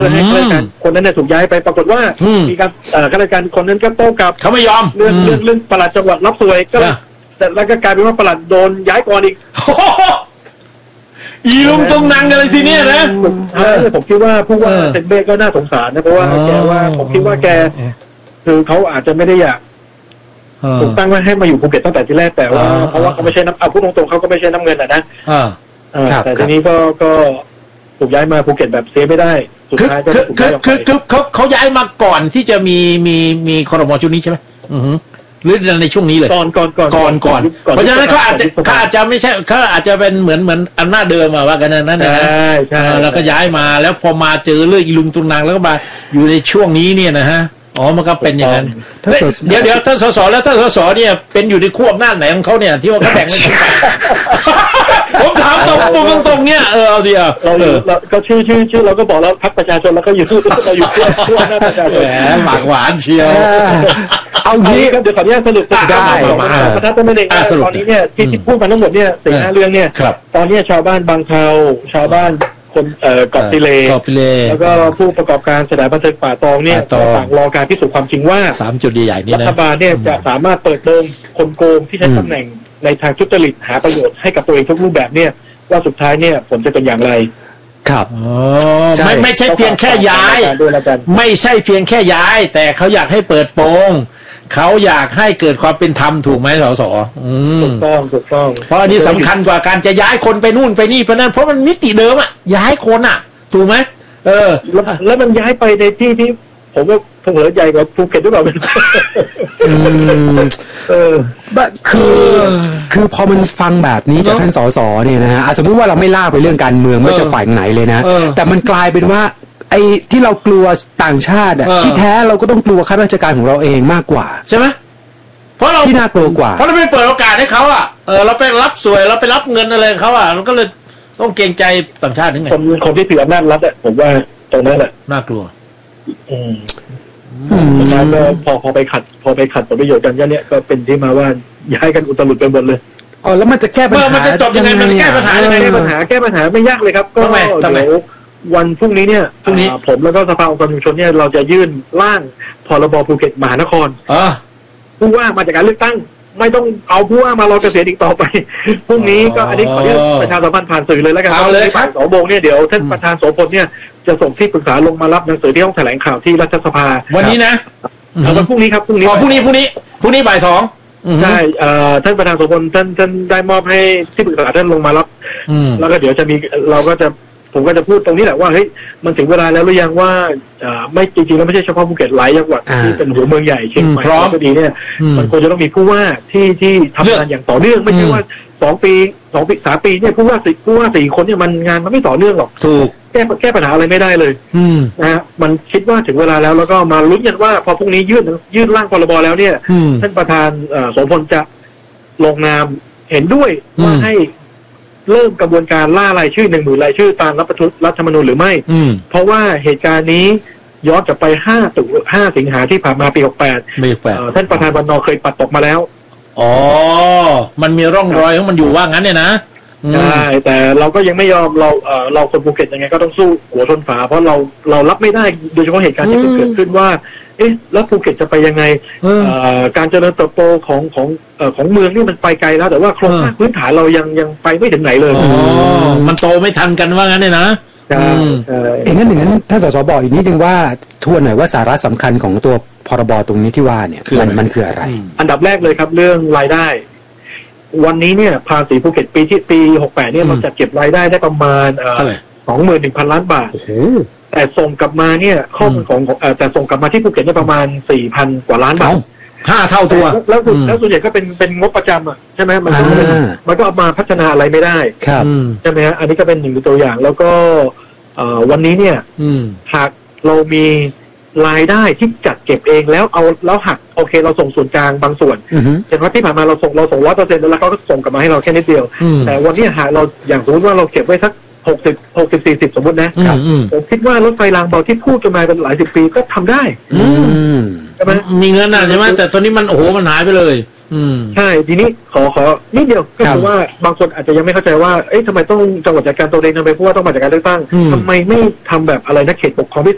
ให้ข้าราชการคนนั้นเนี่ยถูกย้ายไปปรากฏว่ามีการข้าราชการคนนั้นก็โต้กลับเขาไม่ยอมเรื่องปลัดจังหวัดรับสวยก็แต่แล้วก็กลายเป็นว่าปลัดโดนย้ายก่อนอีกอีลุงตุงนังอะไรทีเนี้ยนะผมคิดว่าผู้ว่าเซนเบ้ก็น่าสงสารนะเพราะว่าแกว่าผมคิดว่าแกคือเขาอาจจะไม่ได้อยากถูกตั้งไว้ให้มาอยู่ภูเก็ตตั้งแต่ที่แรกแต่ว่าเพราะว่าเขาไม่ใช่พูดตรงๆเขาก็ไม่ใช่น้ำเงินนะแต่ทีนี้ก็ถูกย้ายมาภูเก็ตแบบเซฟไม่ได้สุดท้ายก็ถูกย้ายออกไปคือเขาย้ายมาก่อนที่จะมีครม.ชุดนี้ใช่ไหมหรือในช่วงนี้เลยก่อนเพราะฉะนั้นเขาอาจจะไม่ใช่เขาอาจจะเป็นเหมือนอำนาจเดิมว่ากันนั่นนะใช่แล้วก็ย้ายมาแล้วพอมาเจอเรื่องอีลุงตุงนางแล้วก็มาอยู่ในช่วงนี้เนี่ยนะฮะมันก็เป็นอย่างนั้นเดี๋ยวท่านสสแล้วท่านสสเนี่ยเป็นอยู่ในขั้วอำนาจไหนของเขาเนี่ยที่ว่าเขาแบ่งไม่ถูกผมถามตรงเนี่ยเอาสิเราก็ชื่อเราก็บอกแล้วพรรคประชาชนแล้วก็อยู่เราอยู่ขั้วหน้าประชาชนหมากหวานเชียวเอางี้ครับเดี๋ยวขออนุญาตสรุปได้ประธานตัวเองตอนนี้เนี่ยที่พูดมาทั้งหมดเนี่ย4-5เรื่องเนี่ยตอนนี้ชาวบ้านบางเทาชาวบ้านคนเกาะติเลแล้วก็ผู้ประกอบการสถานบันเทิงป่าตองเนี่ยต่างรอการพิสูจน์ความจริงว่า 3จุดใหญ่ๆนี่นะรัฐบาลเนี่ยจะสามารถเปิดโปงคนโกงที่ใช้ตำแหน่งในทางทุจริตหาประโยชน์ให้กับตัวเองทุกรูปแบบเนี่ยว่าสุดท้ายเนี่ยผลจะเป็นอย่างไรครับไม่ใช่เพียงแค่ย้ายไม่ใช่เพียงแค่ย้ายแต่เขาอยากให้เปิดโปงเขาอยากให้เกิดความเป็นธรรมถูกไหมสสถูกต้องเพราะอันนี้สำคัญกว่าการจะย้ายคนไปนู่นไปนี่เพราะนั้นเพราะมันมิติเดิมอะย้ายคนอะถูกไหมแล้วมันย้ายไปในที่ผมว่าเผลอใหญ่กว่าภูเก็ตด้วยเปล่าคือพอมันฟังแบบนี้จากท่านสสเนี่ยนะฮะสมมติว่าเราไม่ล่าไปเรื่องการเมืองไม่จะฝ่ายไหนเลยนะแต่มันกลายเป็นว่าไอ้ที่เรากลัวต่างชาติที่แท้เราก็ต้องกลัวข้าราชการของเราเองมากกว่าใช่ไหมเพราะเราที่น่ากลัวกว่าเพราะเราไม่เปิดโอกาสให้เขาเราไปรับสวยเราไปรับเงินอะไรเขาเราก็เลยต้องเกรงใจต่างชาตินึงไงคนที่ถืออำนาจรัฐผมว่าตรงนั้นแหละน่ากลัวแล้วพอไปขัดผลประโยชน์กันเนี่ยก็เป็นที่มาว่าย้ายกันอุตลุดไปหมดเลยแล้วมันจะแก้ปัญหามันจะจบยังไงมันแก้ปัญหายังไงแก้ปัญหาไม่ยากเลยครับก็เดี๋ยววันพรุ่งนี้เนี่ยผมแล้วก็สภาองค์กรชุมชนเนี่ยเราจะยื่นร่างพรบภูเก็ตมหานครผู้ว่ามาจากการเลือกตั้งไม่ต้องเอาผู้ว่ามารอเกษียณอีกต่อไปพรุ่งนี้ก็อันนี้ขออนุญาตประชาสัมพันธ์ผ่านสื่อเลยแล้วกันครับ 2 โมงเนี่ยเดี๋ยวท่านประธานโสพลเนี่ยจะส่งที่ปรึกษาลงมารับหนังสือที่ห้องแถลงข่าวที่รัฐสภาวันนี้นะวันพรุ่งนี้ครับพรุ่งนี้บ่าย 2 ใช่ท่านประธานโสพลท่านได้มอบให้ที่ปรึกษาท่านลงมารับแล้วก็เดี๋ยวจะมีผมก็จะพูดตรงนี้แหละว่าเฮ้ยมันถึงเวลาแล้วหรือยังว่าไม่จริงๆแล้วไม่ใช่เฉพาะภูเก็ตหลายจังหวัดที่เป็นหัวเมืองใหญ่เชียงใหม่ก็ดีเนี่ยมันควรจะต้องมีผู้ว่าที่ทำงานอย่างต่อเนื่องไม่ใช่ว่า3 ปีเนี่ยผู้ว่า4 คนเนี่ยมันงานมันไม่ต่อเนื่องหรอกถูกแก้ปัญหาอะไรไม่ได้เลยนะฮะมันคิดว่าถึงเวลาแล้วก็มาลุ้นกันว่าพอพรุ่งนี้ยื่นร่างพรบแล้วเนี่ยท่านประธานโสพลจะลงนามเห็นด้วยว่าให้เริ่มกระบวนการล่ารายชื่อ 10,000 รายชื่อตามรัฐธรรมนูญหรือไม่เพราะว่าเหตุการณ์นี้ย้อนกลับไป5 สิงหาที่ผ่านมาปี 68ท่านประธานวันน.เคยปัดตกมาแล้วมันมีร่องรอยของมันอยู่ว่างั้นเนี่ยนะใช่แต่เราก็ยังไม่ยอมเราคนภูเก็ตยังไงก็ต้องสู้หัวชนฝาเพราะเรารับไม่ได้โดยเฉพาะเหตุการณ์ที่เกิดขึ้นว่าแล้วภูเก็ตจะไปยังไงการเจริญเติบโตของเมืองนี่มันไปไกลแล้วแต่ว่าโครงสร้างพื้นฐานเรายังไปไม่ถึงไหนเลยมันโตไม่ทันกันว่างั้นเนี่ยนะงั้นท่านสสบอกอีกนิดนึงว่าทวนหน่อยว่าสาระสำคัญของตัวพรบตรงนี้ที่ว่าเนี่ยมันคืออะไรอันดับแรกเลยครับเรื่องรายได้วันนี้เนี่ยภาษีภูเก็ตปี 68เนี่ยเราจัดเก็บรายได้ประมาณ21,000 ล้านบาทแต่ส่งกลับมาเนี่ยข้อมูลของแต่ส่งกลับมาที่ภูเก็ตเนี่ยประมาณ 4,000 กว่าล้านบาท 5 เท่าตัวแล้วส่วนใหญ่ก็เป็นงบประจำอ่ะใช่ไหมมันก็เอามาพัฒนาอะไรไม่ได้ใช่ไหมฮะอันนี้ก็เป็น1 ตัวอย่างแล้วก็วันนี้เนี่ยหากเรามีรายได้ที่จัดเก็บเองแล้วหักโอเคเราส่งส่วนกลางบางส่วนเช่นว่าที่ผ่านมาเราส่ง 100%แล้วเขาก็ส่งกลับมาให้เราแค่นิดเดียวแต่วันนี้หากเราอย่างสมมติว่าเราเก็บไว้สัก60-40 สมมตินะผมคิดว่ารถไฟรางเบาที่พูดกันมาเป็นหลาย10 ปีก็ทำได้ใช่ไหมมีเงินนะใช่ไหมแต่ตอนนี้มันมันหายไปเลยใช่ทีนี้ขอนิดเดียวก็คือว่าบางคนอาจจะยังไม่เข้าใจว่าทำไมต้องจังหวัดจัดการตัวเองทำไมผู้ว่าต้องมาจากการเลือกตั้งทำไมไม่ทำแบบอะไรนะเขตปกครองพิเศษ